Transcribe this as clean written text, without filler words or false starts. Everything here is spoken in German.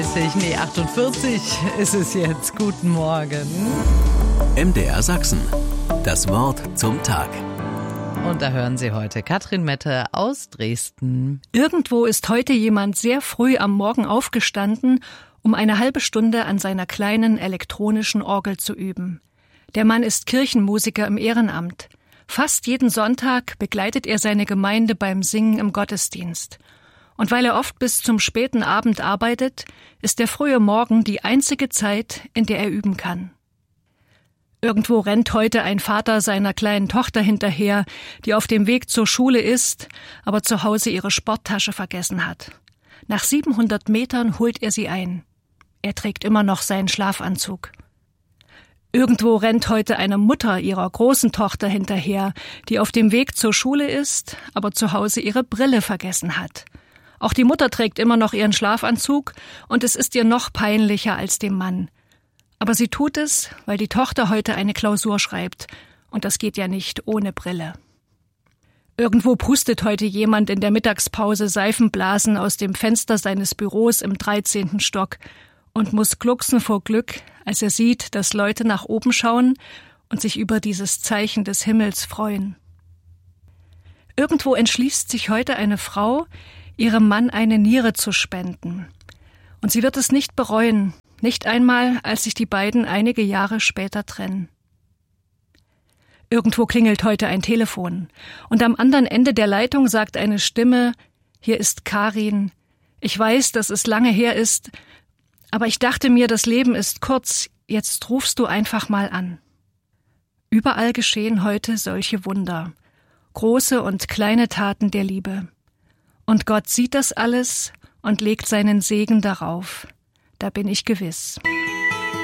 Nee, 48 ist es jetzt. Guten Morgen. MDR Sachsen. Das Wort zum Tag. Und da hören Sie heute Katrin Mette aus Dresden. Irgendwo ist heute jemand sehr früh am Morgen aufgestanden, um eine halbe Stunde an seiner kleinen elektronischen Orgel zu üben. Der Mann ist Kirchenmusiker im Ehrenamt. Fast jeden Sonntag begleitet er seine Gemeinde beim Singen im Gottesdienst. Und weil er oft bis zum späten Abend arbeitet, ist der frühe Morgen die einzige Zeit, in der er üben kann. Irgendwo rennt heute ein Vater seiner kleinen Tochter hinterher, die auf dem Weg zur Schule ist, aber zu Hause ihre Sporttasche vergessen hat. Nach 700 Metern holt er sie ein. Er trägt immer noch seinen Schlafanzug. Irgendwo rennt heute eine Mutter ihrer großen Tochter hinterher, die auf dem Weg zur Schule ist, aber zu Hause ihre Brille vergessen hat. Auch die Mutter trägt immer noch ihren Schlafanzug und es ist ihr noch peinlicher als dem Mann. Aber sie tut es, weil die Tochter heute eine Klausur schreibt und das geht ja nicht ohne Brille. Irgendwo pustet heute jemand in der Mittagspause Seifenblasen aus dem Fenster seines Büros im 13. Stock und muss glucksen vor Glück, als er sieht, dass Leute nach oben schauen und sich über dieses Zeichen des Himmels freuen. Irgendwo entschließt sich heute eine Frau, ihrem Mann eine Niere zu spenden. Und sie wird es nicht bereuen, nicht einmal, als sich die beiden einige Jahre später trennen. Irgendwo klingelt heute ein Telefon und am anderen Ende der Leitung sagt eine Stimme: Hier ist Karin. Ich weiß, dass es lange her ist, aber ich dachte mir, das Leben ist kurz, jetzt rufst du einfach mal an. Überall geschehen heute solche Wunder, große und kleine Taten der Liebe. Und Gott sieht das alles und legt seinen Segen darauf. Da bin ich gewiss.